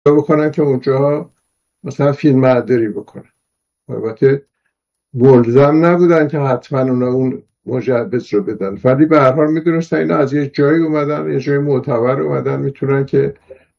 بکنن که اونجا مثلا فیلم برداری بکنن. البته ملزم نبودن که حتما اونا اون مجوز رو بدن، ولی به هر حال میدونستن اینا از یه جایی اومدن، یه جای معتبر اومدن، میتونن که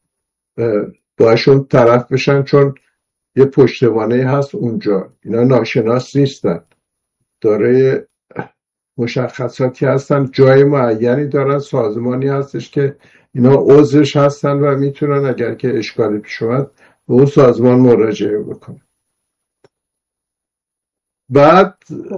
باشون طرف بشن، چون یه پشتوانه هست اونجا. اینا ناشناس نیستن، داره مشخصاتی هستن، جای معینی دارن، سازمانی هستش که اینا عضوش هستن و میتونن اگر که اشکالی پیش اومد به اون سازمان مراجعه بکنن. بعد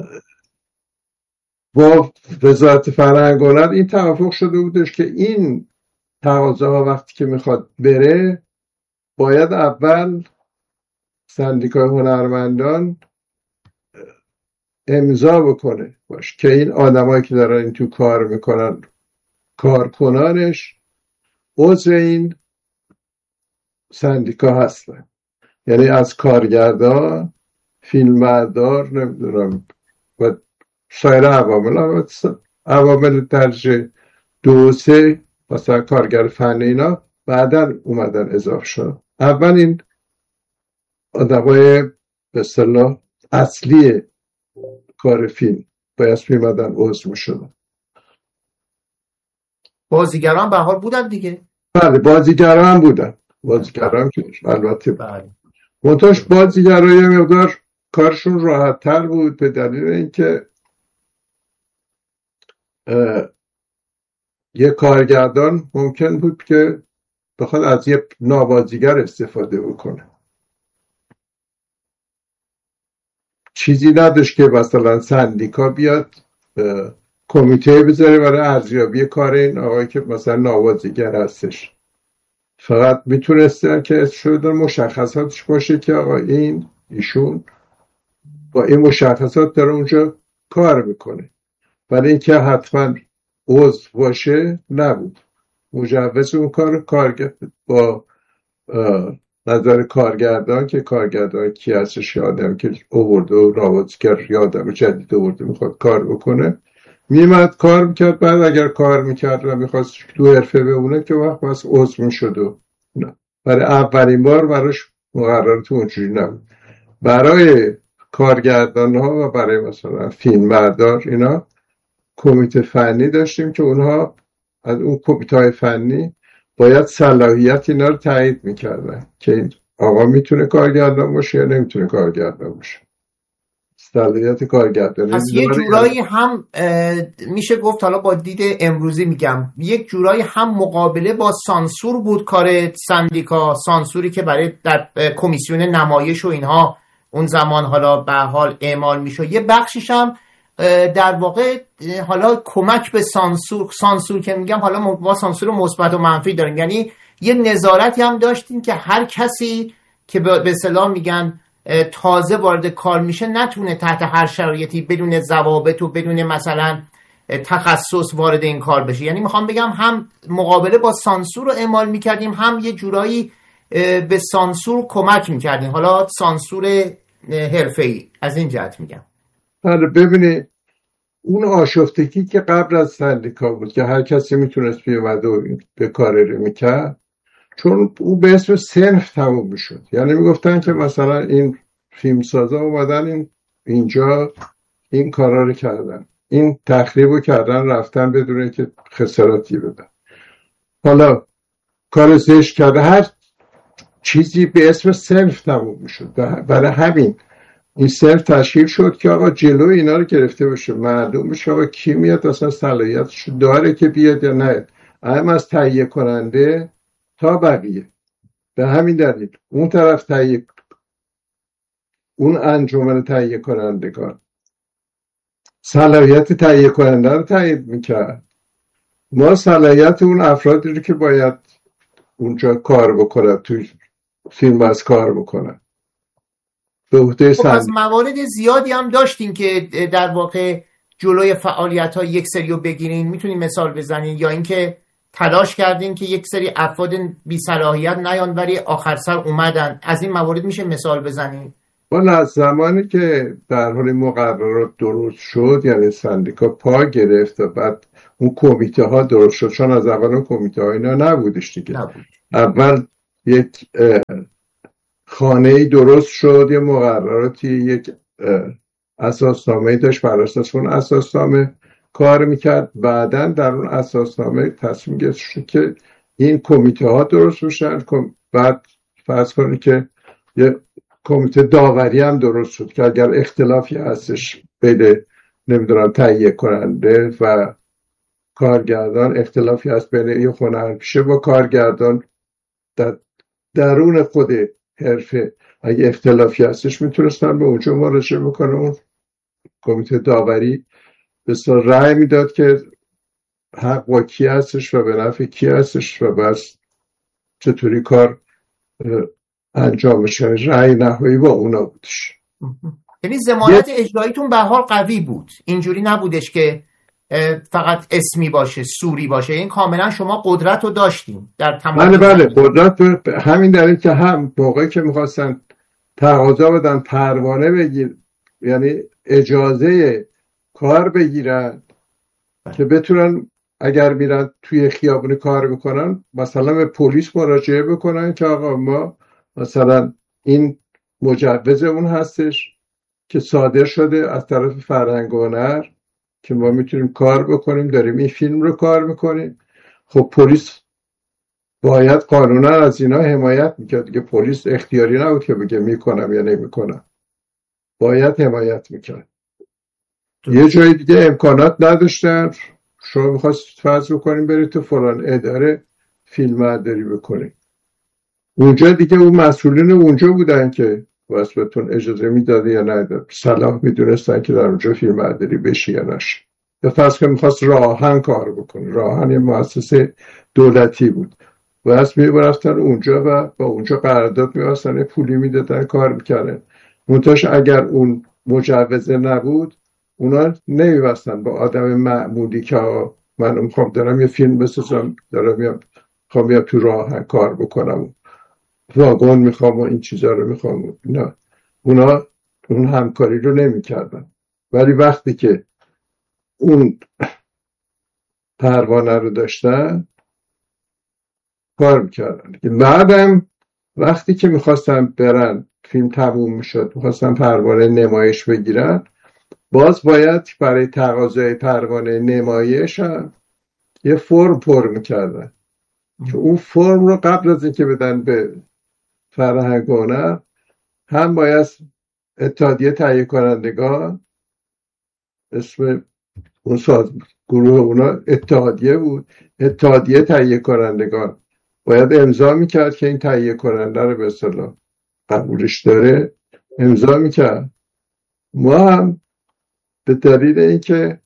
با وزارت فرهنگ و هنر این توافق شده بودش که این تقاضاها وقتی که میخواد بره، باید اول سندیکای هنرمندان امضا بکنه باش که این آدمایی که دارن این تو کار میکنن، کارکنانش عضو این سندیکا هستن. یعنی از کارگردان، فیلمبردار، نمیدونم و سایر عوامل درجه 2 و 3، مثلا کارگر فنی، اینا بعدا اومدن اضافه شد. اول این آدمای به اصطلاح اصلی کار فیلم باید میمدن عضو میشدن. بازیگران به حال بودن دیگه. بله بازیگران هم بودن، بازیگران که البته بله. منتاش بازیگران یه مقدار کارشون راحت تر بود، به دلیل اینکه یه کارگردان ممکن بود که بخواد از یه نابازیگر استفاده بکنه، چیزی نداشت که مثلا سندیکا بیاد کمیته بذاره برای ارزیابی کار این آقایی که مثلا نابازیگر هستش. فقط میتونسته که شده مشخصاتش باشه که آقا ایشون با این مشخصات داره اونجا کار میکنه، ولی این که حتما عضو باشه نبود. مجوز اون کار با نظر کارگردان که کارگردان کی هستش، آدم که آورده و نوازگر یا آدم جدید آورده میخواد کار بکنه، میمد کار میکرد. بعد اگر کار میکرد و میخواست تو حرفه بمونه که وقت بس عضو میشد و نه. برای اولین بار براش مقررات اونجوری نبود. برای کارگردان ها و برای مثلا فیلم بردار اینا کمیته فنی داشتیم که اونها از اون کمیته های فنی باید صلاحیت اینا رو تایید میکردن که این آقا میتونه کارگردان باشه یا نمیتونه کارگردان باشه. صلاحیت کارگردانی پس یه جورایی هم میشه گفت، حالا با دید امروزی میگم، یک جورایی هم مقابله با سانسور بود کار سندیکا، سانسوری که برای در کمیسیون نمایش و اینها اون زمان حالا به حال اعمال میشه. یه بخشیش هم در واقع حالا کمک به سانسور که میگم، حالا با سانسور مثبت و منفی داریم، یعنی یه نظارتی هم داشتیم که هر کسی که به اصطلاح میگن تازه وارد کار میشه نتونه تحت هر شرایطی بدون ضوابط و بدون مثلا تخصص وارد این کار بشه. یعنی میخوام بگم هم مقابله با سانسور رو اعمال میکردیم، هم یه جورایی به سانسور کمک میکردیم، حالا سانسور حرفه‌ای. از این جهت میگم. بله ببینید، اون آشفتگی که قبل از سندیکا بود که هر کسی میتونست بیامد و به کار رو میکرد، چون او به اسم صنف تموم میشد. یعنی میگفتن که مثلا این فیلمسازا اومدن اینجا این کارا رو کردن، این تخریب رو کردن، رفتن بدون که خساراتی بدن، حالا کار زشت کرده، هر چیزی به اسم صنف تموم میشد. برای همین این صنف تشکیل شد که آقا جلو اینا رو گرفته بشه، معلوم بشه آقا کی میاد اصلا صلاحیتش داره که بیاد یا نه، اهم از تهیه کننده تا بقیه. به همین دلیل اون طرف تهیه، اون انجمن تهیه کنندگان صلاحیت تهیه کننده رو تایید میکرد، ما صلاحیت اون افرادی رو که باید اونجا کار بکنن، توی فیلم از کار بکنن. خب از موارد زیادی هم داشتین که در واقع جلوی فعالیت ها یک سری رو بگیرین، میتونین مثال بزنین؟ یا اینکه تلاش کردین که یک سری افراد بی صلاحیت نیان ولی آخر سر اومدن؟ از این موارد میشه مثال بزنین؟ والا از زمانی که در حال مقررات درست شد، یعنی سندیکا پا گرفت و بعد اون کمیته ها درست شد، چون از اول اون کمیته ها اینا نبودش دیگه. اول یک خانه‌ای درست شد، یه مقرراتی، یک اساسنامه‌ای داشت، بر اساس اون اساسنامه کار میکرد. بعداً در اون اساسنامه تصمیم گرفت شد که این کمیته ها درست بشن. بعد فرض کنید که یه کمیته داوری هم درست شد که اگر اختلافی هستش بین نمیدونم تهیه کننده و کارگردان، اختلافی هست بین یه هنرپیشه با کارگردان در درون خود حرفه، اگه اختلافی هستش میتونستن به اونجا مراجعه بکنه. اون کمیته داوری بسیار رأی میداد که حق با کی هستش و به نفع کی هستش و بس چطوری کار انجام بشه. رأی نهایی با اونا بودش. یعنی ضمانت اجراییتون به حال قوی بود، اینجوری نبودش که فقط اسمی باشه، سوری باشه. این کاملا شما قدرت رو داشتین در تمام. بله قدرت. همین دلیل که هم موقعی که میخواستن تقاضا بدن پروانه بگیر، یعنی اجازه کار بگیرن که بتونن اگر میرن توی خیابون کار بکنن مثلا به پلیس مراجعه بکنن که آقا ما مثلا این مجوز اون هستش که صادر شده از طرف فرهنگ و هنر که ما میتونیم کار بکنیم، داریم این فیلم رو کار میکنیم. خب پلیس باید قانونا از اینا حمایت میکرد دیگه. پلیس اختیاری نبود که بگه میکنم یا نمیکنم، باید حمایت میکرد. یه جای دیگه امکانات نداشتن، شما میخواست فرض بکنیم برید تو فلان اداره فیلم برداری بکنیم، اونجا دیگه اون مسئولین اونجا بودن که واسهتون اجازه میداده یا نداد، صلاح میدونستن که در اونجا فیلم برداری بشه یا نشه. یا فرض که میخواست راهن کار بکنه، راهن یه مؤسسه دولتی بود، واسه میبرفتن اونجا و با اونجا قرارداد می‌بستن، پولی میدادن کار میکردن. منتهاش اگر اون مجوزه نبود اونا نمی‌بستن با آدم معمولی که من میخوام دارم یه فیلم بسازم، دارم میخوام تو راهن کار بکنم، واگن میخوام و این چیزا رو میخوام. اونا اون همکاری رو نمیکردن. ولی وقتی که اون پروانه رو داشتن کار میکردن. بعدم وقتی که میخواستن برن فیلم تموم میشد میخواستن پروانه نمایش بگیرن، باز باید برای تقاضای پروانه نمایش هم یه فرم پر میکردن که اون فرم رو قبل از اینکه بدن به فرهنگ و هنر هم باید اتحادیه تهیه کنندگان، اسم اون گروه اونا اتحادیه بود، اتحادیه تهیه کنندگان باید امضا میکرد که این تهیه کننده رو به اصطلاح قبولش داره، امضا میکرد. ما هم به دلیل اینکه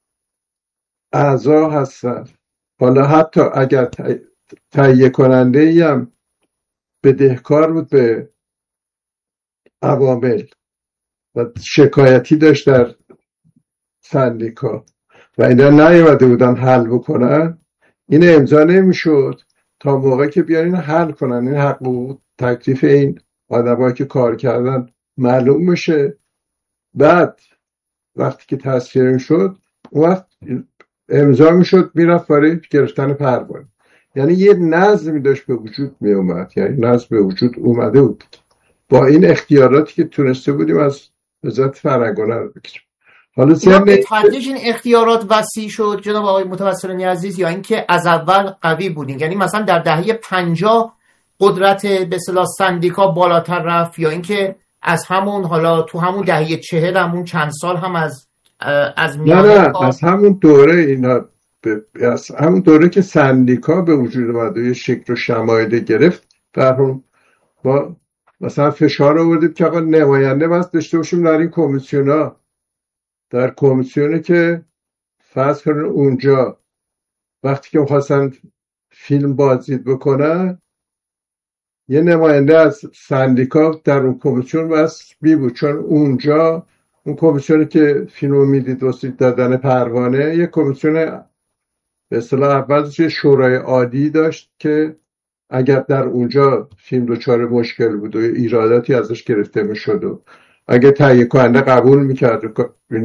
اعضا هستن، حالا حتی اگر تهیه کننده ای هم بدهکار بود به عوامل و شکایتی داشت در سندیکا و اینا نیومده بودن حل بکنن، این امضا نمیشد تا موقعی که بیان این حل کنن، این حق و تکلیف این آدمایی که کار کردن معلوم بشه. بعد وقتی که تصفیه شد اون وقت امضا میشد، میرفت برای گرفتن پروانه. یعنی یه نظمی داشت به وجود می اومد، یعنی نظم به وجود اومده بود. با این اختیاراتی که تونسته بودیم از وزارت فرهنگ و هنر بگیریم. حالا به تدریج این اختیارات وسیع شد جناب آقای متوسلانی عزیز، یا اینکه از اول قوی بودین؟ یعنی مثلا در دهه 50 قدرت به اصطلاح سندیکا بالاتر رفت، یا اینکه از همون حالا تو همون دهه 40 همون چند سال هم از نه از همون دوره اینا از همون دوره که سندیکا به وجود اومد و یه شکل و شمایل گرفت، با مثلا فشار آوردیم که آقا نماینده بس داشته باشیم در این کمیسیونا، در کمیسیونی که فرض کنن اونجا وقتی که می‌خواستن فیلم بازدید بکنن یه نماینده از سندیکا در اون کمیسیون بس بود، چون اونجا اون کمیسیونی که فیلمو میدید واسه دادن پروانه یه کمیسیون به اصطلاح اولش شورای عالی داشت که اگر در اونجا فیلم دچار مشکل بود و ایراداتی ازش گرفته میشد و اگه تهیه کننده قبول میکرد اینا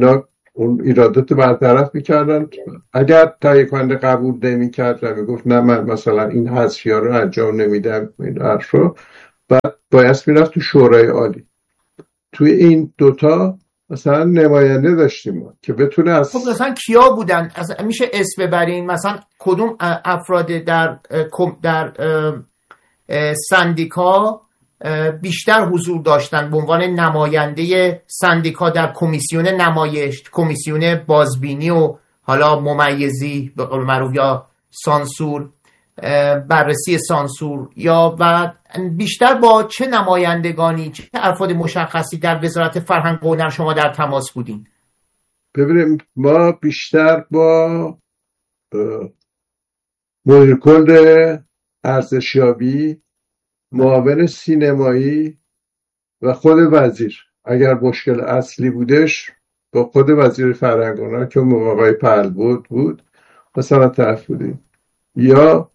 اون ایرادات برطرف میکردن. اگر تهیه کننده قبول نمیکرد و میگفت نه من مثلا این حذفی ها رو انجام نمیدم، این حرف رو، بعد باید میرفت تو شورای عالی. توی این دوتا مثلا نماینده داشتیم ما که بتونه از خب مثلا کیا بودن؟ میشه اسم ببرین؟ مثلا کدوم افراد در سندیکا بیشتر حضور داشتن به عنوان نماینده سندیکا در کمیسیون نمایش، کمیسیون بازبینی و حالا ممیزی به قول معروف یا سانسور، بررسی سانسور، یا بعد بیشتر با چه نمایندگانی، چه افراد مشخصی در وزارت فرهنگ و هنر شما در تماس بودین؟ ببینیم ما بیشتر با مدیر کل ارزشیابی، معاون سینمایی و خود وزیر، اگر مشکل اصلی بودش با خود وزیر فرهنگ و هنر که آقای پهلوود بود مثلا طرف بودیم، یا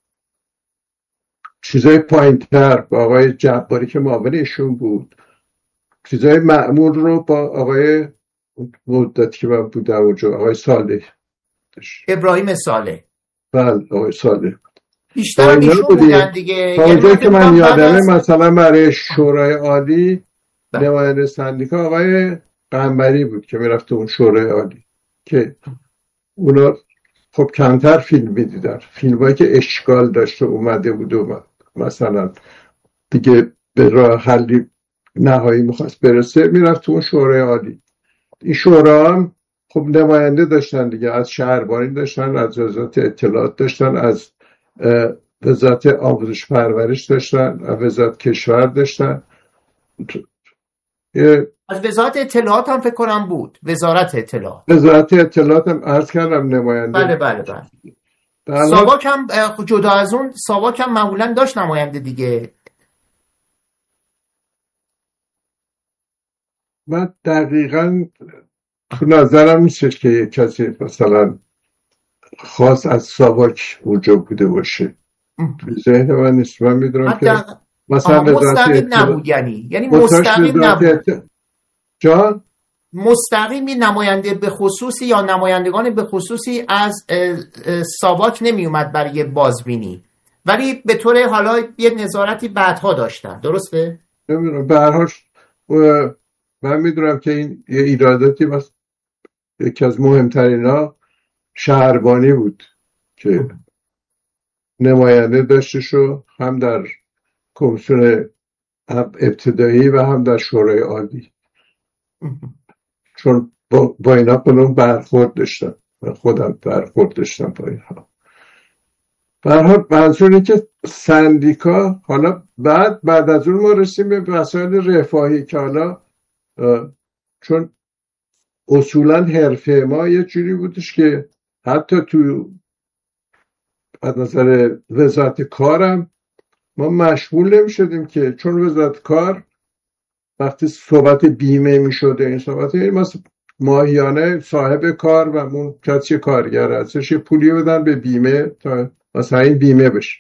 چیزای پایین‌تر با آقای جباری که معاون ایشون بود. چیزای معمول رو با آقای مدتی که من بودم اونجا، آقای صالح، ابراهیم صالح. بله آقای صالح بیشتر ایشون بودن دیگه. تا اونجایی که من یادمه مثلا برای شورای عالی نماینده سندیکا آقای قنبری بود که میرفت اون شورای عالی، که اونا خب کمتر فیلم میدیدن، فیلمایی که اشکال داشته اومده بود و مثلا دیگه به راه حلی نهایی میخواست برسه میرفت اون شورای عالی. این شورا هم خب نماینده داشتن دیگه، از شهربانی داشتن، از وزارت اطلاعات داشتن، از وزارت آموزش پرورش داشتن، از وزارت کشور داشتن، از وزارت اطلاعات هم فکر کنم بود. وزارت اطلاعات هم عرض کردم نماینده. بله. ساواک هم جدا از اون، ساواک هم معمولا داشت نماینده دیگه. من دقیقاً تو نظرم نیستش که یک کسی مثلا خاص از ساواک اونجا بوده باشه، تو ذهن من نیست. من میدونم که مثلا مستقیم نبود، یعنی مستقیم نبود. جان؟ مستقیمی نماینده به خصوصی یا نمایندگان به خصوصی از ساواک نمی اومد برای بازبینی، ولی به طور حالا یه نظارتی بعدها داشتن، درسته؟ نمیدونم، به هر حال من میدونم که این یه ایراداتی بس یکی از مهمترینا شهربانی بود که نماینده داشتشو هم در کمیسیون ابتدایی و هم در شورای عالی، چون با اینا کنون برخورد داشتم و خودم برخورد داشتم با اینها. به هر حال منظوری که سندیکا، حالا بعد از اون ما رسیم به مسائل رفاهی که حالا چون اصولا حرفه ما یه جوری بودش که حتی تو از نظر وزارت کارم ما مشمول نمی شدیم، که چون وزارت کار وقتی صحبت بیمه می شده، این صحبت مثلا ماهیانه صاحب کار و اون کسی کارگر هستش یه پولی بدن به بیمه تا مثلا این بیمه بشه.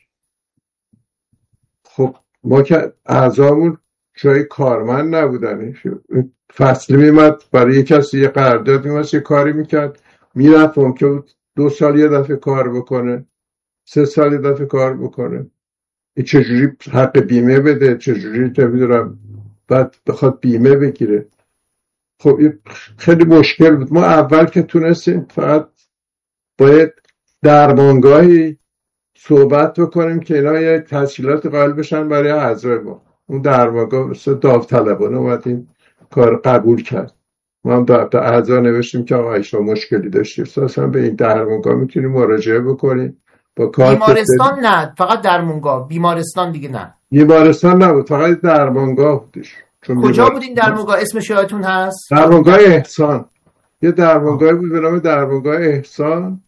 خب ما که اعضامون جای کارمند نبودن، فصلی میمد برای کسی یه قرارداد میمد، یه کاری میکرد، میرفت که 2 سال یه دفعه کار بکنه، 3 سال یه دفعه کار بکنه، این چجوری حق بیمه بده، چجوری نمیدونم بعد بخواد بیمه بگیره. خب خیلی مشکل بود. ما اول که تونستیم فقط باید درمانگاهی صحبت بکنیم که اینا یه تسهیلات قائل بشن برای اعضای ما. اون درمانگاه مثل داوطلبانه اومدیم کار قبول کرد. ما هم در اعضا نوشتیم که آقا ایشا مشکلی داشتیم اساسا به این درمانگاه میتونیم مراجعه بکنیم. با بیمارستان نه، فقط درمانگاه. بیمارستان دیگه نه. بیمارستان نبود، فقط درمانگاه بودش. کجا بود این درمانگاه؟ اسمش یادتون هست؟ درمانگاه احسان. یه درمانگاه بود به نام درمانگاه احسان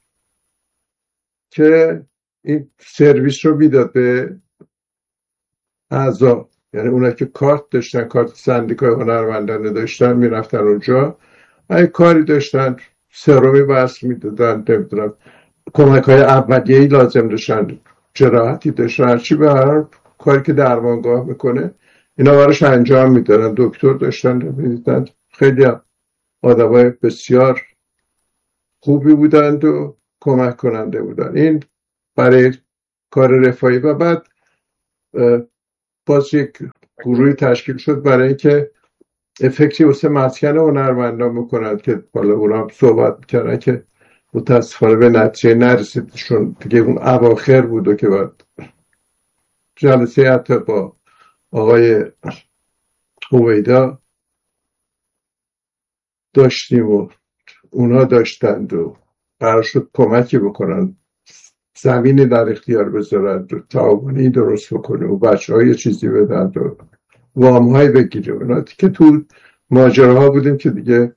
که این سرویس رو میداد به اعضا، یعنی اونا که کارت داشتن، کارت سندیکای هنرمندانه داشتن، میرفتن اونجا اگه کاری داشتن سرومی بس میدادن، نمیدونم کمک های اولیه‌ای لازم داشتن، جراحتی داشتن، هرچی به هر کاری که درمانگاه میکنه اینا براش انجام میدادن. دکتر داشتن میدیدن، خیلی آدمای بسیار خوبی بودند و کمک کننده بودند. این برای کار رفاهی. و بعد باز یک گروهی تشکیل شد برای اینکه افکتی واسه مسکن هنرمندان بکنند که بالا اونا هم صحبت میکردن که متاسفانه به نتیجه نرسیدشون دیگه. اون اواخر بود و که بعد جلسه حتی با آقای هویدا داشتیم و اونا داشتند و قرار شد کمکی بکنن، زمینی در اختیار بذارند و تعاونی درست بکنه و بچه های چیزی بدن و وام های بگیره. اونا که تو ماجراها بودیم که دیگه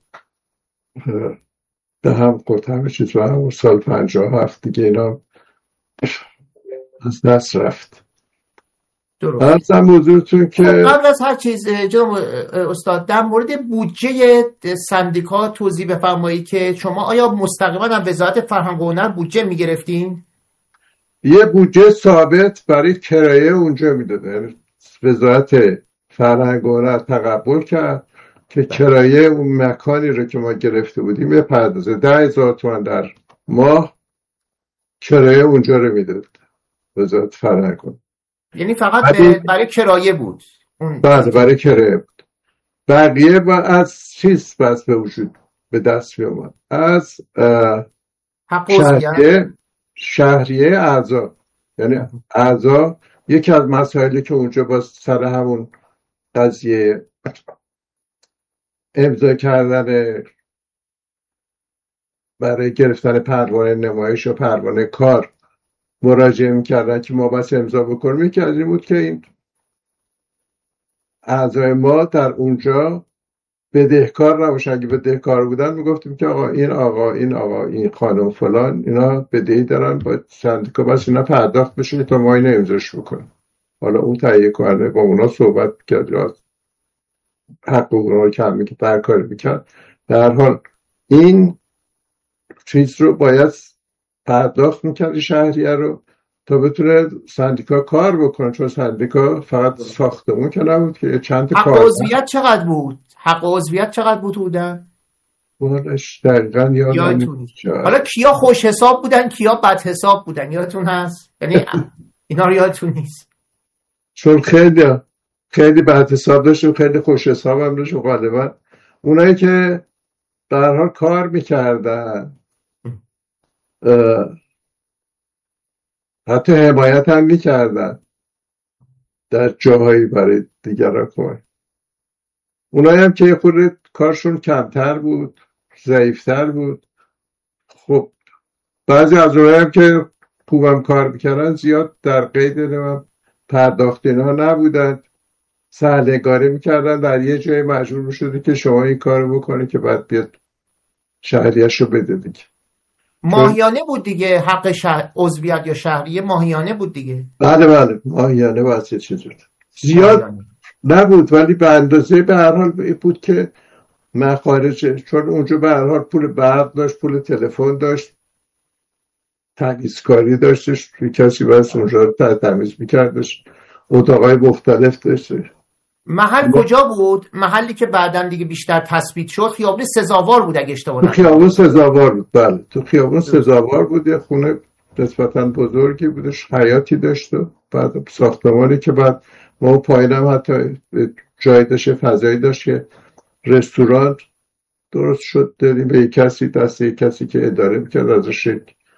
به هم خورد همه چیز. و همون سال 57 دیگه اینا از دست رفت. درست. ارزم موضوعتون که قبل از هر چیز جناب استاد در مورد بودجه سندیکا توضیح بفرمایید که شما آیا مستقیما از وزارت فرهنگ و هنر بودجه میگرفتین؟ یه بودجه ثابت برای کرایه اونجا میداده. وزارت فرهنگ و هنر تقبل کرد که کرایه اون مکانی رو که ما گرفته بودیم بپردازه. 10,000 تومان در ماه کرایه اونجا رو میداد وزارت فرهنگ و هنر. یعنی فقط برای کرایه بود؟ بله برای کرایه بود. بقیه با از چیز بس به وجود به دست می اومد، از شهریه اعضا. یعنی اعضا یکی از مسائلی که اونجا با سر همون قضیه امضا کردن برای گرفتن پروانه نمایش و پروانه کار مراجعه میکردن که ما بس امضا بکنیم، یکی از این بود که این اعضای ما در اونجا بدهکار نباشن. اگه بدهکار بودن میگفتیم که این خانم فلان اینا بدهی دارن با سندیکا، بس اینا پرداخت بشه تا ما اینو امضاش بکنیم. حالا اون تهیه کننده با اونا صحبت کرد یا حق اونا رو کم میکرد برکاری میکرد. در حال این چیز رو باید پرداخت میکرد شهریه رو تا بتونه سندیکا کار بکنه، چون سندیکا فقط ساختمون که نبود که چند تا حق عضویت چقدر بود؟ حق عضویت چقدر بودن؟ اونش دقیقا یادم نیست. حالا کیا خوش حساب بودن کیا بد حساب بودن یادتون هست؟ یعنی اینا رو یادتون نیست؟ چون خیلی بد حساب داشت و خیلی خوش حساب هم داشت. و غالبا اونایی که در حال کار میکردن حتی حمایت هم میکردن در جاهایی برای دیگران کار. اونایی هم که خود کارشون کمتر بود، ضعیفتر بود، خب بعضی از اونایی هم که خوبم کار میکردن زیاد در قید پرداخت اینها نبودن، سهله‌کاری میکردن. در یه جای مجبور میشدی که شما این کارو بکنی که بعد بیاد شهریه‌شو بده دیگه. ماهیانه بود دیگه حق عضویت یا شهریه ماهیانه بود دیگه. بله ماهیانه واسه چیزی زیاد نبود، ولی به اندازه به هر حال بود که مخارج، چون اونجا به هر حال پول برق داشت، پول تلفن داشت، تمیزکاری داشتش، کسی بس اونجا رو تمیز میکردش، اتاقای مختلف داشت. محل کجا بود؟ محلی که بعدن دیگه بیشتر تثبیت شد خیابون سزاوار بود اگه اشتباه نکنم. تو خیابون سزاوار بود. بله تو خیابون سزاوار بود. یه خونه نسبتاً بزرگی بودش، حیاتی داشت و بعد ساختمانی که بعد ما پایینم حتی جای داشت، فضایی داشت که رستوران درست شد، دادیم به یک کسی، دست یک کسی که اداره میکرد، ازش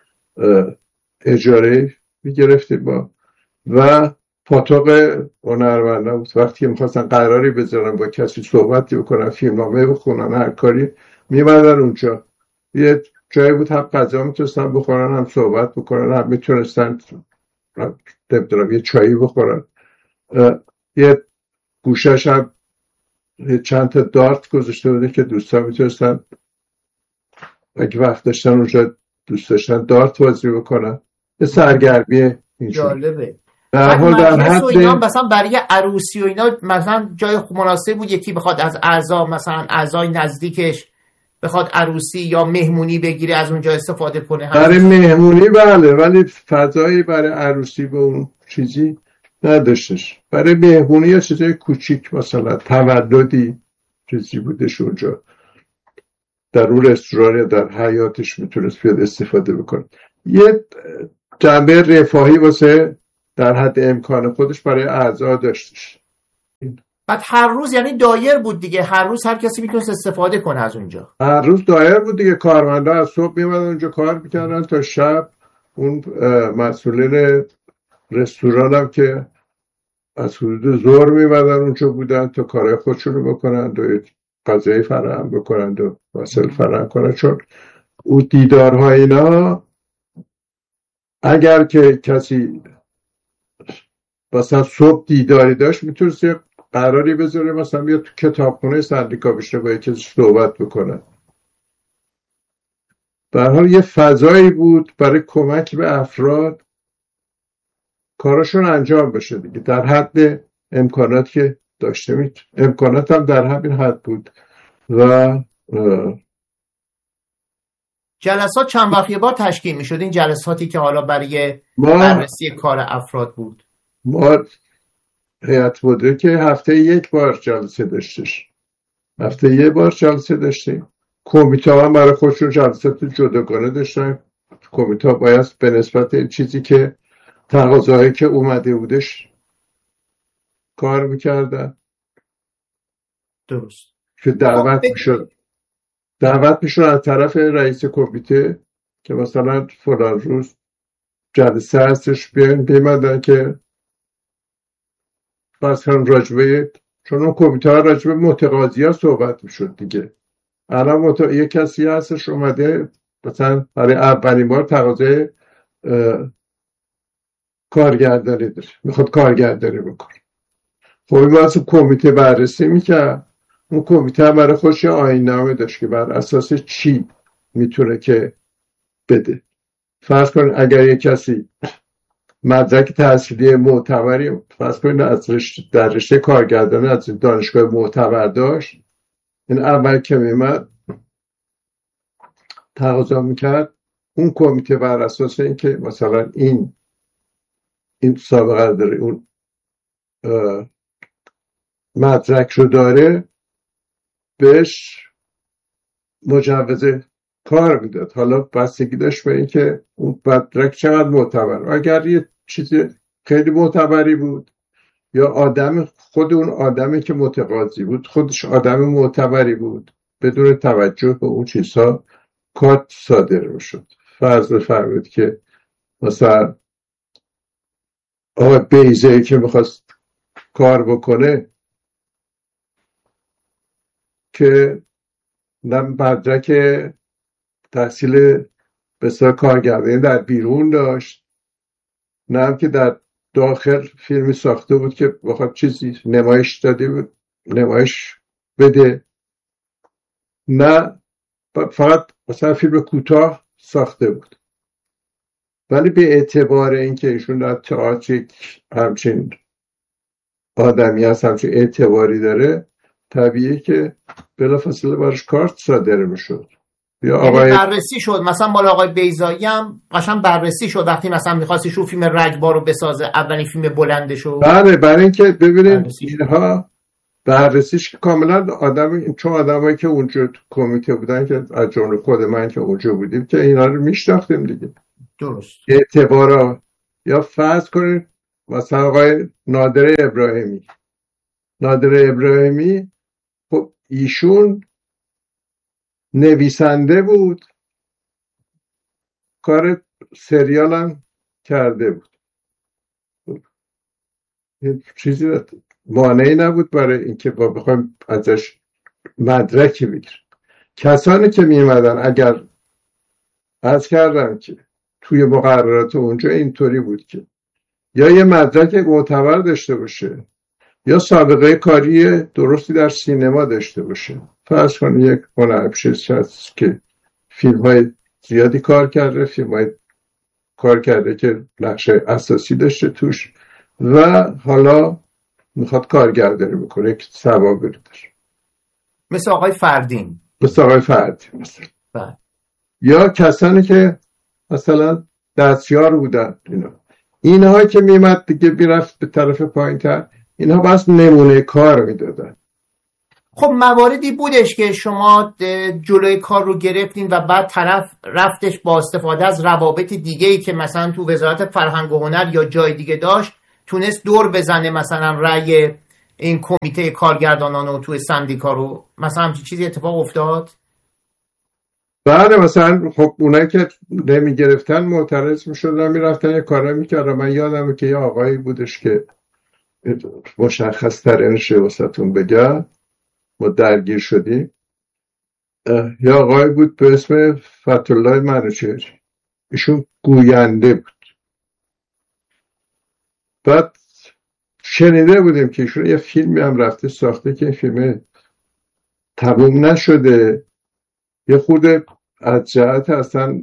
اجاره میگرفتیم با. و پاتوق هنرمندا بود. وقتی که میخواستن قراری بذارن با کسی صحبتی بکنن، فیلمنامه بخونن، هر کاری میمدن اونجا. یه جایی بود هم غذا میتونستن بخورن، هم صحبت بکنن، هم میتونستن یه چایی بخورن. یه گوشش هم چند تا دارت گذاشته بوده که دوستان میتونستن اگه وقت داشتن اونجا دوست داشتن دارت بازی بکنن. یه سرگرمی اینجور. جالبه. در حال در حد مثلا برای عروسی و اینا مثلا جای مناسب بود یکی بخواد از اعضا، مثلا اعضای نزدیکش بخواد عروسی یا مهمونی بگیره از اونجا استفاده کنه؟ برای مهمونی بله، ولی فضایی برای عروسی به اون چیزی نداشتش. برای مهمونی یا چیزای کوچیک مثلا تولدی چیزی بودش اونجا. در اون رستوران یا در حیاتش میتونست بیاد استفاده بکنه. یه جنبه رفاهی واسه در حد امکان خودش برای اعضا داشتش. بعد هر روز یعنی دایر بود دیگه، هر روز هر کسی میتونست استفاده کنه از اونجا. هر روز دایر بود دیگه، کارمندا از صبح میمدن اونجا کار میکردن تا شب. اون مسئولین رستوران هم که از حدود ظهر میمدن اونجا بودن تا کارهای خودشون رو بکنن و غذای فراهم بکنن و وسایل فراهم کنن. چون اون دیدارها اینا اگر که کسی مثلا صبح دیداری داشت میتونست یه قراری بذاره مثلا بیاد تو کتابخونه سندیکا بشه با یکی صحبت بکنه. به هر حال یه فضایی بود برای کمک به افراد کاراشون انجام بشه دیگه، در حد امکانات که داشته. امکانات هم در همین حد بود. و جلسات چند وقت یه بار تشکیل می شد؟ این جلساتی که حالا برای بررسی کار افراد بود. ما هیئت مدیره که هفته یک بار جلسه داشتش، هفته یک بار جلسه داشتیم. کمیته ها برای خودشون جلسات جداگانه داشتن. کمیته ها باید به نسبت این چیزی که تقاضاهایی که اومده بودش کار میکردن. درست. که دعوت میشد از طرف رئیس کمیته که مثلا فلان روز جلسه هستش، بیمدن که مثلا راجبه، چون اون کمیته ها راجبه متقاضی ها صحبت میشد دیگه. الان یه کسی هستش اومده مثلا برای اولین بار تقاضای کارگردانی داره، میخواد کارگردانی بکنه. خب این واسه کمیته بررسی میکرد. اون کمیته هم برای خودش آیین‌نامه داشت که بر اساس چی میتونه که بده. فرض کن اگر یه کسی مدرک تحصیلی معتبری فرض کن در رشته کارگردانی از دانشگاه معتبر داشت، این اول که میمد تقاضا میکرد، اون کمیته بر اساس این که مثلا این سابقه داره، اون مدرک رو داره، بهش مجوز کار میداد. حالا بستگی داشت به این که اون مدرک چقدر معتبر. اگر یه چیز خیلی معتبری بود یا خود اون آدمی که متقاضی بود خودش آدم معتبری بود، بدون توجه به اون چیزها کار صادر میشد. فرض بفرمایید که مثلا آقای بیضه‌ای که میخواست کار بکنه که مدرک تحصیل بسیار کارگردانی در بیرون داشت، نه هم که در داخل فیلمی ساخته بود که بخواد چیزی نمایش داده بود نمایش بده، نه فقط مثلا فیلم کوتاه ساخته بود، ولی به اعتبار اینکه ایشون در تئاتر همچین آدمی هست، همچین اعتباری داره، طبیعیه که بلافاصله براش کارت صادر میشد. یا آقای بررسی شد مثلا مال آقای بیضایی هم قشنگ بررسی شد وقتی مثلا می‌خواست شو فیلم رگبار رو بسازه، اولین فیلم بلندشو. بله، برای اینکه ببینید اینها بررسیش کاملا چون آدمایی که اونجا تو کمیته بودن که از جمله خود من که اونجا بودیم که اینا رو میشناختیم دیگه. درست. اعتبارا یا فرض کنید مثلا آقای نادر ابراهیمی خب ایشون نویسنده بود، کار سریال هم کرده بود، چیزی مانعی نبود برای اینکه با بخوایم ازش مدرکی بگیریم. کسانی که میمدن اگر عرض کردم که توی مقررات اونجا اینطوری بود که یا یه مدرک معتبر داشته باشه یا سابقه کاری درستی در سینما داشته باشه. فرض کن یک هنرپیشه هست که فیلم های زیادی کار کرده، فیلم های کار کرده که نقش اساسی داشته توش و حالا میخواد کارگردانی بکنه که ثواب بده. مثل آقای فردین مثلا یا کسانی که مثلا دستیار بودن، اینها که میمد دیگه بیرفت به طرف پایین تر، اینها بس نمونه کار میدادن. خب مواردی بودش که شما جلوی کار رو گرفتین و بعد طرف رفتش با استفاده از روابط دیگه‌ای که مثلا تو وزارت فرهنگ و هنر یا جای دیگه داشت، تونست دور بزنه مثلا رأی این کمیته کارگردانان و تو سندیکا رو، مثلا همچین چیزی اتفاق افتاد؟ بعد مثلا خب اونایی که نمی گرفتن معترض میشدن، میرفتن یه کارا میکردن. من یادمه که یه آقایی بودش که مشخص ترینش واسهتون بگم، ما درگیر شدیم. یه آقای بود به اسم فتح‌الله منوچهری، ایشون گوینده بود. بعد شنیده بودیم که ایشون یه فیلمی هم رفته ساخته که این فیلم تموم نشده، یه خورده از جهت اصلا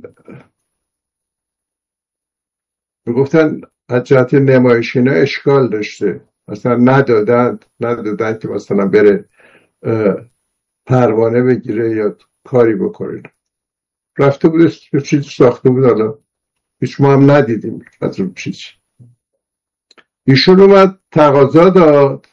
میگفتن از جهت نمایشینا اشکال داشته، اصلا ندادن که مثلا بره پروانه بگیره یا کاری بکنه. رفته بود یه چیزی ساخته بود، حالا هیچ ما هم ندیدیم از اون چیزی. ایشون اومد تقاضا داد،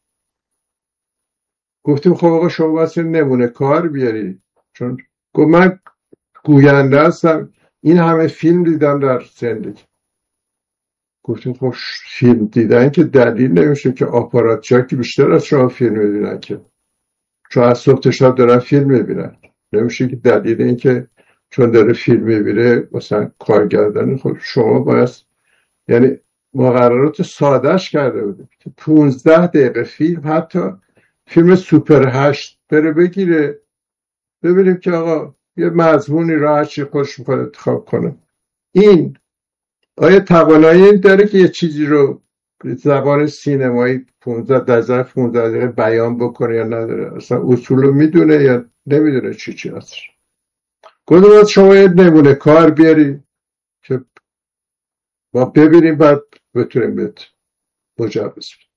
گفتیم خب آقا شما واسه نمونه کار بیاری، چون گفت من گوینده هستم، این همه فیلم دیدم در زندگی. گفتیم خب فیلم دیدن که دلیل نمیشه که آپاراتچیا که بیشتر از شما فیلم میبینن، که چون از صبح تا شب دارن فیلم میبینن، نمیشه که دلیل این که چون داره فیلم میبینه مثلا کارگردان. خب شما باید، یعنی مقررات سادهش کرده بودیم که 15 دقیقه فیلم، حتی فیلم سوپر 8 بره بگیره ببینیم که آقا یه مضمونی را هر چی خوش میکنه انتخاب کنه. این آیا توانایی داره که یه چیزی رو به زبان سینمایی 15 دقیقه بیان بکنه یا نداره؟ اصلا اصول رو میدونه یا نمیدونه چی هستش؟ گفتم شما یه نمونه کار بیاری که ما ببینیم بعد بتونیم بهت مجوز بدیم.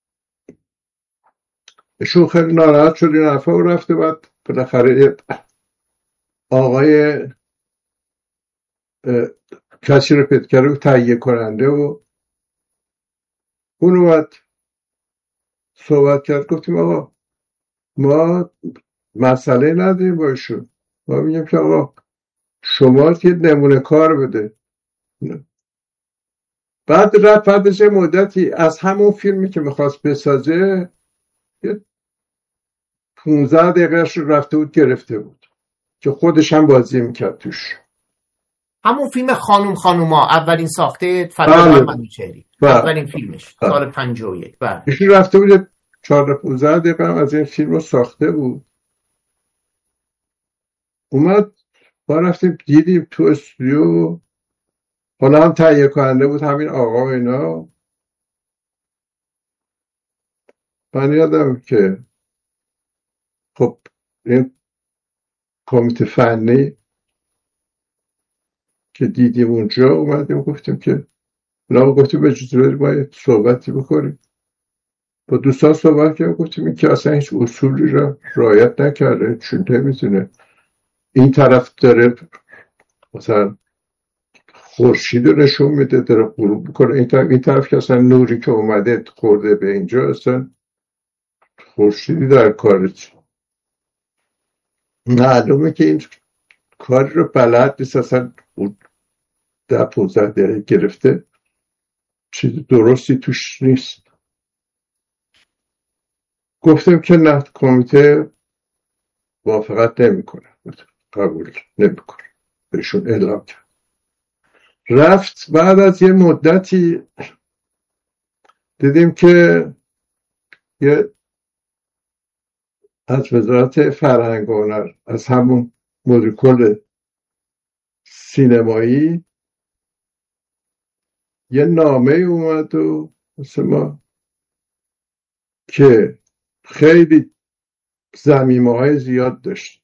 ایشون خیلی ناراحت شد این حرفا و رفته. بعد بالاخره آقای کسی رو پیدا کرده و تهیه کننده و اون اومد صحبت کرد. گفتیم آقا ما مسئله نداریم با ایشون، ما میگیم که آقا شما یه نمونه کار بده. بعد رفت بعدش مدتی از همون فیلمی که میخواست بسازه یه 15 دقیقهش رو رفته بود گرفته بود که خودش هم بازی میکرد توش. همون فیلم خانوما اولین ساخته فتح‌الله منوچهری، اولین فیلمش سال 51. بله ایشون رفته بود 14-15 دقیقه از این فیلم رو ساخته بود. اومد ما رفتیم دیدیم تو استودیو، حالا هم تهیه کننده بود همین آقا و اینا. من یادم که خب این کمیته فنی که دیدیم اونجا، اومدیم گفتیم که گفتیم به اجازه بدید ما یه صحبتی بکنیم. با دوستان صحبت کردیم، گفتیم این که اصلا هیچ اصولی را رعایت نکرده، چون نمیتونه این طرف داره مثلا خورشید رو نشون میده داره غروب میکنه، این طرف که اصلا نوری که اومده خورده به اینجا، اصلا خورشیدی در کارش معلومه که این کاری رو بلد نیست، اصلا 10-15 دقیقه گرفته چیز درستی توش نیست. گفتیم که نه، کمیته موافقت نمیکنه، قبول نمیکنه، بهشون اعلام کرد. رفت بعد از یه مدتی دیدیم که یه از وزارت فرهنگ و هنر، از همون مدیر کل سینمایی، یه نامه اومد و مثل ما که خیلی ضمیمه‌های زیاد داشت.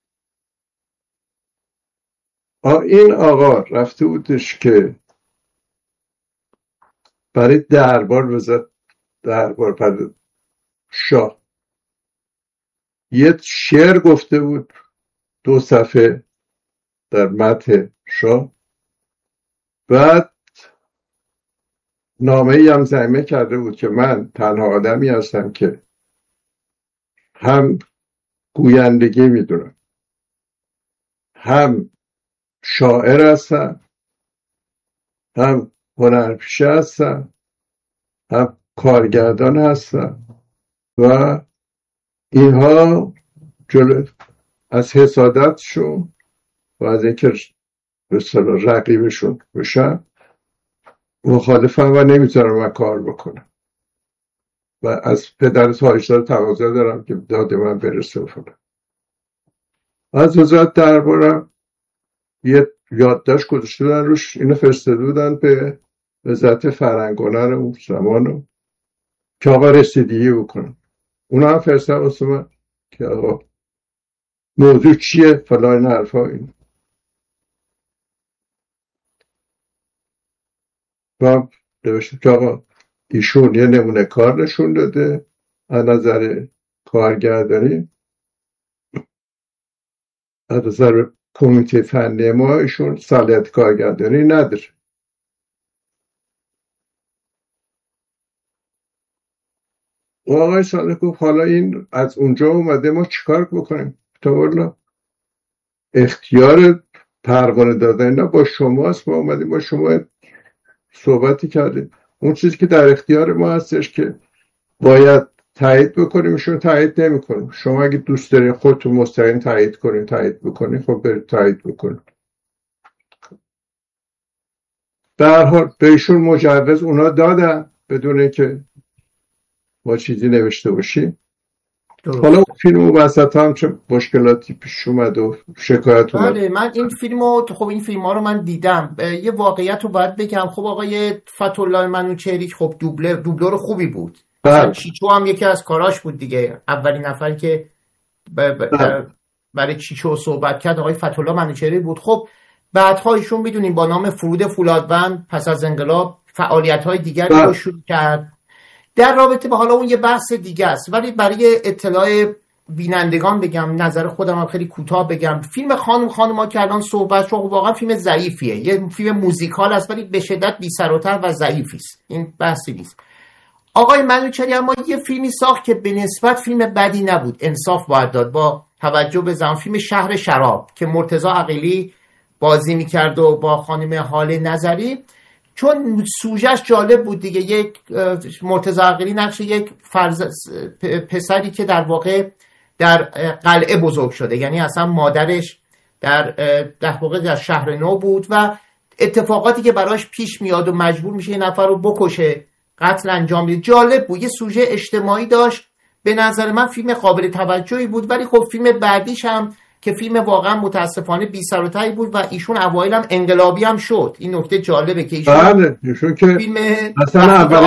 این آقا رفته بودش که برای دربار شاه یه شعر گفته بود 2 صفحه در مدح شاه. بعد نامه‌ای هم ضمیمه کرده بود که من تنها آدمی هستم که هم گویندگی میدونن، هم شاعر هستن، هم هنرپیشه هستن، هم کارگردان هستن و اینها جلو از حسادتشون و از اینکه به اصطلاح رقیبشون بشن مخالفم و نمیذارم من کار بکنم و از پدر تاجدار تقاضا دارم که داد من برسه بکنم. از وزارت دربارم یه یادداشت گذاشته بودن روش، اینو فرستاده بودن به وزارت فرهنگ و هنر اون زمانو که آقا رسیدگی بکنم. اونا هم فرستادن واسه من که آقا موضوع چیه فلان حرفا این و نوشتم که آقا ایشون یه نمونه کار نشون داده از نظر کارگردانی، از نظر کمیته فنی ما ایشون صلاحیت کارگردانی نداره. و آقای صالح گفت حالا این از اونجا اومده ما چیکار بکنیم؟ تا والا اختیار پروانه دادن اینا با شماست، ما اومدیم با شما صحبتی کردیم، اون چیزی که در اختیار ما هستش که باید تایید بکنیم ایشون تایید نمی‌کنیم. شما اگه دوست دارین خودتون مستقیم تایید کنین تایید بکنین، خب برید تایید بکنین. در هر حال به ایشون مجوز اونا دادن بدون اینکه ما چیزی نوشته باشیم. حالا فیلمو وسط هم چه مشکلاتی پیش اومد و شکایت اومد. بله من این فیلمو خب این فیلم‌ها رو من دیدم. یه واقعیت رو باید بگم، خب آقای فتح‌الله منوچهری خب دوبلور خوبی بود. چیچو هم یکی از کاراش بود دیگه، اولین نفری که برای چیچو صحبت کرد آقای فتح‌الله منوچهری بود. خب بعدها ایشون میدونیم با نام فرود فولادبند پس از انقلاب فعالیت‌های دیگری رو شروع کرد در رابطه با، حالا اون یه بحث دیگه است، ولی برای اطلاع بینندگان بگم، نظر خودم هم خیلی کوتاه بگم، فیلم خانوما که الان صحبت شد واقعا فیلم ضعیفیه، یه فیلم موزیکال است ولی به شدت بی سر و ته و ضعیفی است، این بحثی نیست. آقای منوچهری اما یه فیلمی ساخت که به نسبت فیلم بدی نبود، انصاف باید داد، با توجه به زمان، فیلم شهر شراب که مرتضی عقیلی بازی میکرد و با خانم حال نظری، چون سوژهش جالب بود دیگه. یک مرتضی عقیلی نقش یک پسری که در واقع در قلعه بزرگ شده، یعنی اصلا مادرش در واقع در شهر نو بود و اتفاقاتی که براش پیش میاد و مجبور میشه یه نفر رو بکشه، قتل انجام بده. جالب بود، یه سوژه اجتماعی داشت، به نظر من فیلم قابل توجهی بود. ولی خب فیلم بعدیش هم که فیلم واقعا متاسفانه بی سر و ته بود و ایشون اوایل هم انقلابی هم شد. این نکته جالبه که ایشون که فیلم اصلا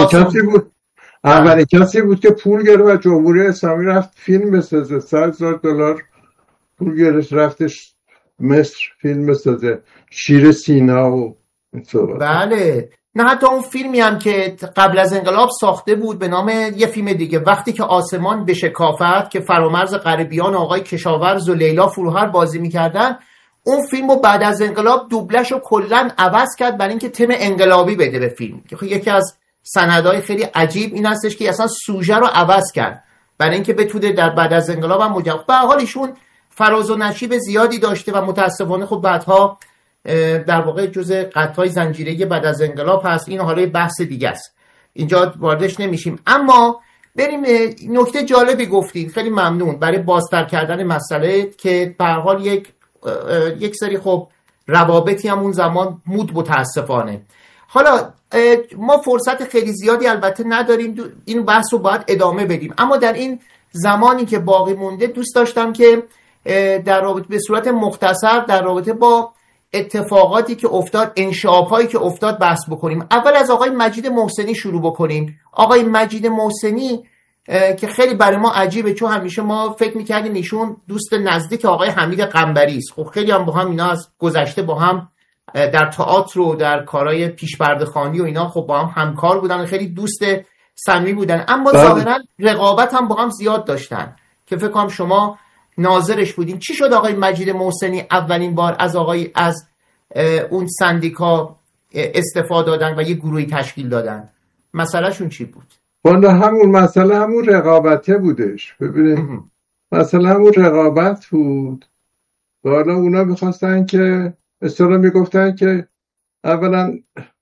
اولین کسی بود که پول گرفت و جمهوری اسلامی رفت فیلم بسازه، $100,000 پول گرفت رفتش مصر فیلم بسازه، شیر سینا و صحبت. بله، نه حتی اون فیلمی هم که قبل از انقلاب ساخته بود به نام یه فیلم دیگه، وقتی که آسمان بشکافد، که فرامرز غریبیان آقای کشاورز و لیلا فروهر بازی میکردن، اون فیلمو بعد از انقلاب دوبلشو کلا عوض کرد برای اینکه تم انقلابی بده به فیلم. یکی از سندهای خیلی عجیب این هستش که اصلا سوژه رو عوض کرد برای اینکه بتونه در بعد از انقلاب هم به هر حال ایشون فراز و نشیب زیادی داشته و متاسفانه خب بعدها در واقع جزء قطعای زنجیره بعد از انقلاب هست. این حالا بحث دیگه است، اینجا واردش نمیشیم. اما بریم نکته جالبی گفتید، خیلی ممنون برای بازتر کردن مسئله که به هر حال یک سری خب روابطی هم اون زمان مود متاسفانه. حالا ما فرصت خیلی زیادی البته نداریم، این بحث رو باید ادامه بدیم، اما در این زمانی که باقی مونده دوست داشتم که در رابطه به صورت مختصر در رابطه با اتفاقاتی که افتاد، انشعاب‌هایی که افتاد بحث بکنیم. اول از آقای مجید محسنی شروع بکنیم. آقای مجید محسنی که خیلی برای ما عجیبه، چون همیشه ما فکر می‌کردیم ایشون دوست نزدیک آقای حمید قنبری است. خب خیلی هم با هم اینا از گذشته با هم در تئاتر و در کارهای پیش‌پرده‌خوانی و اینا خب با هم همکار بودن، خیلی دوست صمیمی بودن، اما ظاهراً رقابت هم با هم زیاد داشتن که فکر کنم شما ناظرش بودین. چی شد آقای مجید محسنی اولین بار از اون سندیکا استفاده دادن و یه گروهی تشکیل دادن؟ مسئله شون چی بود؟ والا همون مسئله همون رقابته بودش. ببینید مثلا اون رقابت بود و حالا اونا میخواستن که اصطلاح میگفتن که اولا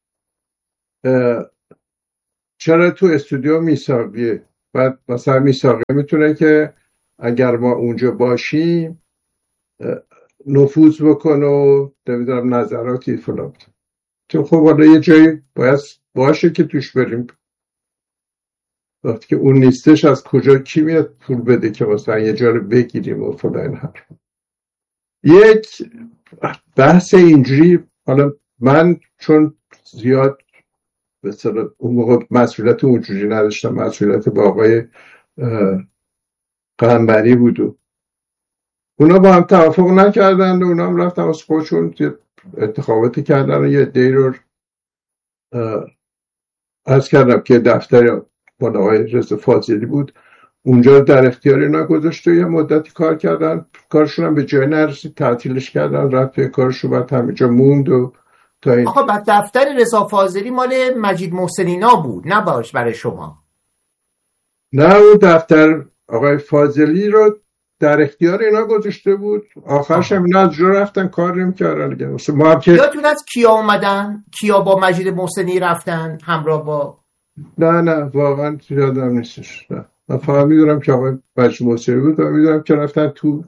چرا تو استودیو میساقیه، بعد مثلا میساقیه میتونه که اگر ما اونجا باشیم نفوذ بکنه و نمیدونم نظراتی فلان. تو خب حالا یه جایی باید باشه که توش بریم، وقتی که اون نیستش از کجا کی میاد پول بده که مثلا یه جا رو بگیریم و فلان. حرف یک بحث اینجوری. حالا من چون زیاد مثلا اون موقع مسئولیت اونجوری نداشتم، مسئولیت با آقای قنبری بود و اونا با هم توافق نکردن و اونا هم رفتن از خودشون انتخاباتی کردن و یه دی رو عرض کردم که دفتر با آقای رضا فاضلی بود اونجا در اختیار اینا گذاشته، یه مدتی کار کردن، کارشون هم به جای نرسید، تعطیلش کردن، رفت به کارشون، بعد همینجا موند و تا این. آقا بعد دفتر رضا فاضلی مال مجید محسنینا بود، نه باش برای شما؟ نه، اون دفتر آقای فاضلی رو در اختیار اینا گذاشته بود، آخرش هم اینا از جا رفتن، کار نمی‌کردن دیگه. ما هم که یادتون از کیا اومدن؟ کیا با مجید محسنی رفتن همراه با؟ نه واقعا یادم نیستش. نه، من فقط میدونم که آقای مجید محسنی بود و میدونم که رفتن تو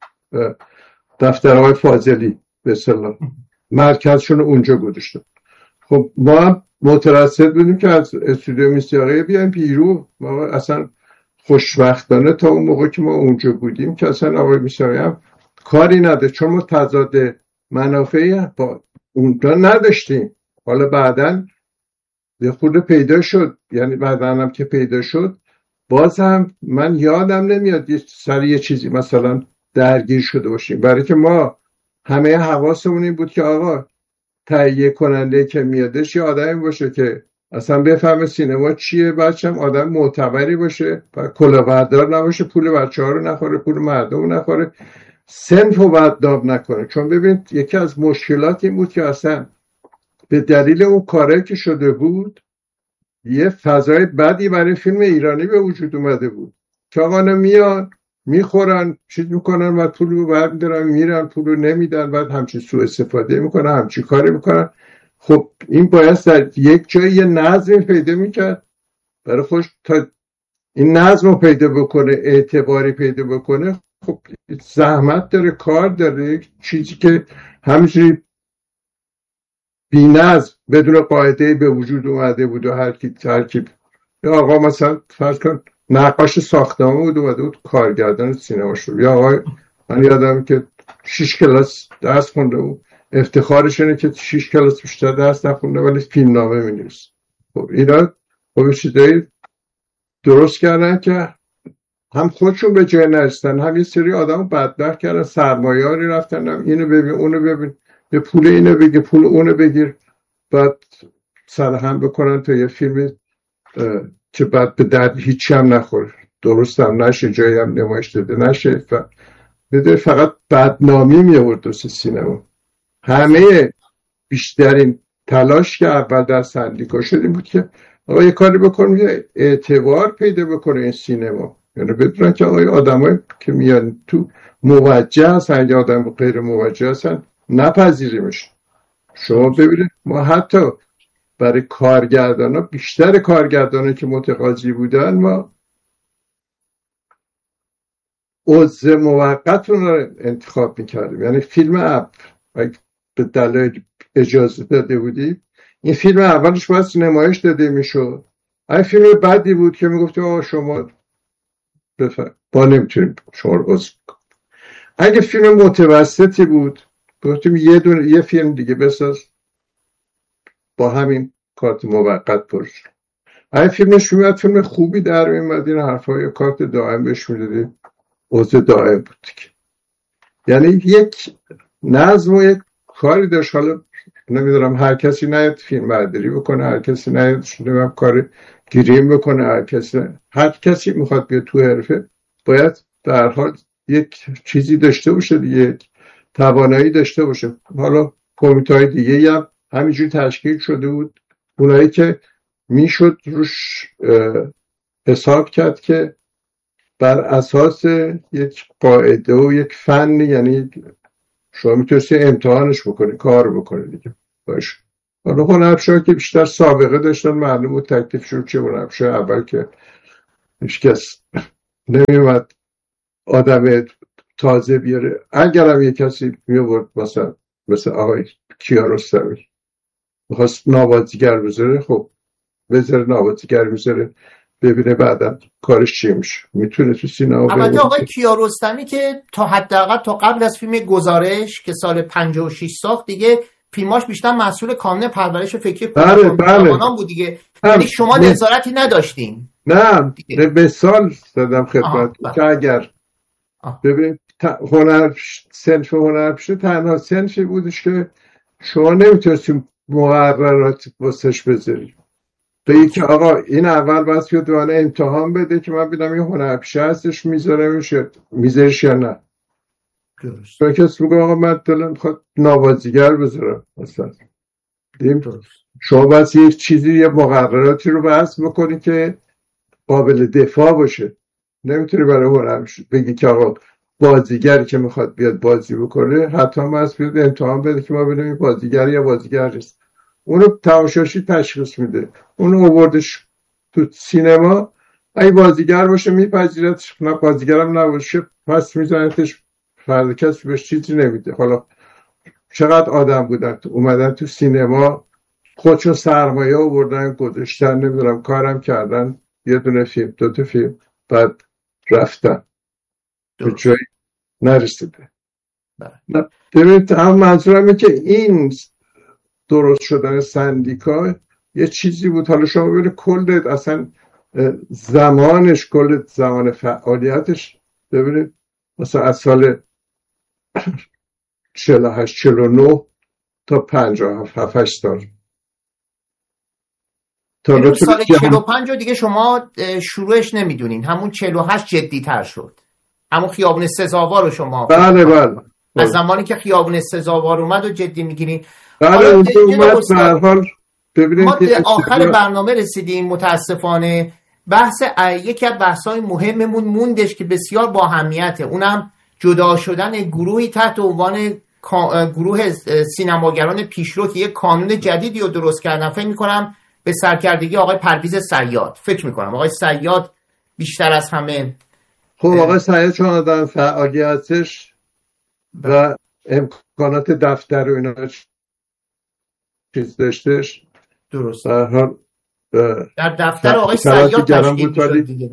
دفتر آقای فاضلی به اصطلاح مرکزشون اونجا گذاشتن. خب ما مترصد بودیم که از استودیو موسیقی بیایم بیرون. ما اصلا خوشبختانه تا اون موقع که ما اونجا بودیم که اصلا آقای موسیقی هم کاری نداشت، چون ما تضاد منافعی با اونجا نداشتیم. حالا بعدن یه خورده پیدا شد، یعنی بعدن هم که پیدا شد باز هم من یادم نمیاد سر یه چیزی مثلا درگیر شده باشیم، برای که ما همه حواسمون این بود که آقا تهیه کننده که میادش یه آدمی باشه که اصلا بفهمه سینما چیه، بچه‌م آدم معتبری باشه و کلاهبردار نباشه، پول بچه‌ها رو نخوره، پول مردم رو نخوره، صنف رو بدنام نکنه. چون ببینید یکی از مشکلات این بود که اصلا به دلیل اون کاری که شده بود یه فضای بدی برای فیلم ایرانی به وجود اومده بود که آقا میان میخورن چیز میکنن و پول رو برمیدارن میرن، پول رو نمیدن، بعد همچین سوء استفاده میکنن، همچین کاری میکنن. خب این باید در یک جایی یه نظم پیدا میکرد برای خوش تا این نظم رو پیدا بکنه، اعتباری پیدا بکنه. خب زحمت داره، کار داره، یک چیزی که همینجوری بی نظم بدون قاعده به وجود اومده بود و هر کی یا آقا مثلا فرض کن نقاش ساختمان بود اومده بود کارگردان سینما شد، یا آقا من یادم که 6 کلاس درس خونده بود، افتخارش اینه که 6 کلاس بیشتر درس نخونده ولی فیلمنامه می‌نویسه. خب اینا خب چیزایی درست کردن که هم خودشون به جای نرسیدن، هم یه سری آدم بدبخت کردن، سرمایه‌ای رفتن هم اینو ببین اونو ببین، به پول اینو بگیر پول اونو بگیر، بعد سرهم بکنن تا یه فیلم که بعد به درد هیچی هم نخوره، درست هم نشه، جایی هم نمایش داده نشه، فقط بدنامی می آورد دوست سینما. همه بیشترین تلاش که اول در سندیکا شد این بود که آقا یه کاری بکنم یه اعتبار پیدا بکنه این سینما، یعنی بدونن که آقای آدمایی که میان تو موجه هستن یا آدم غیر موجه هستن نپذیریمش. شما ببینید ما حتی برای کارگردان ها، بیشتر کارگردان که متقاضی بودن، ما عضو موقت رو انتخاب میکردیم. یعنی فیلم به دلایل اجازه داده بودیم این فیلم اولش باید نمایش داده میشد، این فیلم بعدی بود که میگفتیم آقا شما با نمیتونیم شما رو عضو کنیم. اگه فیلم متوسطی بود گفتیم یه فیلم دیگه بساز با همین کارت موقت پرش. این فیلمش میاد فیلم خوبی در میمد، این حرفای کارت دائم بهش میدادیم، عضو دائم بود دیگه. یعنی یک نظم و یک کاری داشت. حالا نمیدونم هر کسی نیاد فیلم برداری بکنه، هر کسی نیاد شده کار گریم بکنه، هر کسی میخواد بیاد تو حرفه باید در حال یک چیزی داشته باشه دیگه، یک توانایی داشته باشه. حالا کمیته‌های دیگه هم همینجوری تشکیل شده بود، اونایی که میشد روش حساب کرد که بر اساس یک قاعده و یک فن، یعنی شما میتونستی امتحانش بکنی، کار بکنی دیگه باش. حالا هنرپیشه‌ها که بیشتر سابقه داشتن معلوم بود تکلیفشون چه. هنرپیشه اول که هیچ کس نمیومد آدم تازه بیاره، اگرم یک کسی میورد مثلا آقای کیارستمی میخواست نوازیگر بذاره، خب بذاره نوازیگر بذاره ببینه بعدا کارش چی میشه. میتونه تو سینما البته آقای کیارستمی که تا حداقل تا قبل از فیلم گزارش که سال 56 ساخت دیگه فیلماش بیشتر مسئول کانون پرورش فکری جوانان بود دیگه. یعنی شما نظارتی نداشتین؟ نه مثال زدم خدمت که اگر ببینید صنف هنرپیشه تنها صنفی بودش که شما نمیتونستیم مقررات واسش بذاری. بگی که آقا این اول بس که دوانه امتحان بده که من ببینم یه هنرپیشه هستش میذارش یا نه. چون کسی میگه آقا من دلم میخواد نوازیگر بذارم مثلا، شما بس یه چیزی یه مقرراتی رو بحث بکنی که قابل دفاع باشه. نمیتونی برای هنرپیشه بگی که آقا بازیگری که میخواد بیاد بازی بکنه حتما بس بیاد امتحان بده که ما ببینیم بازیگر یا بازیگر نیست. اونو تماشاشی تشخیص میده. اونو آوردش تو سینما، اگه بازیگر باشه میپذیرتش، نه بازیگرم نباشه پس میزنتش، فرد کسی بهش چیزی نمیده. حالا چقدر آدم بودن اومدن تو سینما خودشون سرمایه آوردن گذاشتن، نمیدونم کارم کردن، یه دونه فیلم دو تا فیلم بعد رفتن به جایی نرسیده. ببینید هم منظورم اینه که این درست شدن سندیکا یه چیزی بود. حالا شما ببینید کل اصلا زمانش، کل زمان فعالیتش ببینید مثلا از سال 48 49 تا 57 سال تا سال 45 دیگه شما شروعش نمیدونین، همون 48 جدی تر شد، همون خیابون سزاوار رو شما بله از زمانی که خیابون سزاوار اومد و جدی میگیرین. بله اون اومد به هر حال. ببینید ما به آخر برنامه رسیدیم متاسفانه. یکی از بحث‌های مهممون موندش که بسیار با اهمیته، اونم جدا شدن گروهی تحت عنوان گروه سینماگران پیشرو که یک کانون جدیدی رو درست کردن. فکر می‌کنم به سرکردگی آقای پرویز صیاد. فکر می‌کنم آقای صیاد بیشتر از همه. خب آقای صیاد چون آدم فعالیتش و امکانات دفتر و اینا چیز داشتش، درست در حال در دفتر آقای صیاد تشکیل شد دیگه.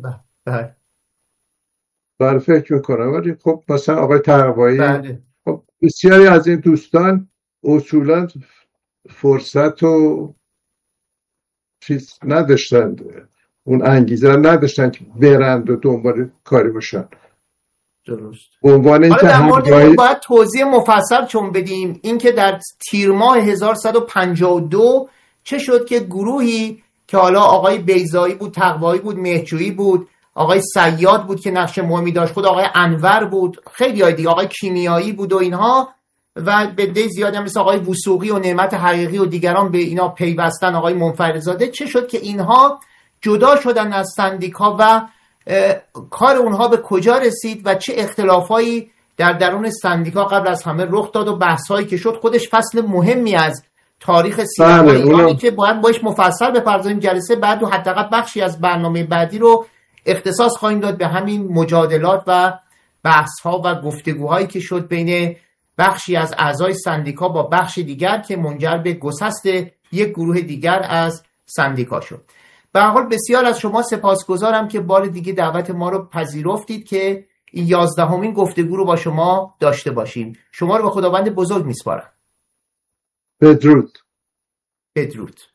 بله فکر میکنم. ولی خب مثلا آقای تقوایی، خب بسیاری از این دوستان اصولا فرصت و چیز نداشتند، اون انگیزه نداشتن که برند و دنبال کاری باشن. درست. عنوان این که همراهی باید توضیح مفصل چون بدیم این که در تیر ماه 1152 چه شد که گروهی که حالا آقای بیضایی بود، تقوایی بود، مهرجویی بود، آقای صیاد بود که نقش مهمی داشت، خود آقای انور بود، خیلی های دیگه، آقای کیمیایی بود و اینها، و به عده زیادی هم مثل آقای وثوقی و نعمت حقیقی و دیگران به اینا پیوستن، آقای منفردزاده. چه شد که اینها جدا شدن از سندیکا و کار اونها به کجا رسید و چه اختلافایی در درون سندیکا قبل از همه رخ داد و بحثایی که شد خودش فصل مهمی از تاریخ سینما ایرانی که باید باش مفصل بپردازیم. جلسه بعد و حداقل بخشی از برنامه بعدی رو اختصاص خواهیم داد به همین مجادلات و بحث‌ها و گفتگوهایی که شد بین بخشی از اعضای سندیکا با بخش دیگر که منجر به گسست یک گروه دیگر از سندیکا شد. به هر حال بسیار از شما سپاسگزارم که بار دیگه دعوت ما رو پذیرفتید که این 11مین گفتگو رو با شما داشته باشیم. شما رو به خداوند بزرگ میسپارم. بدرود. بدرود.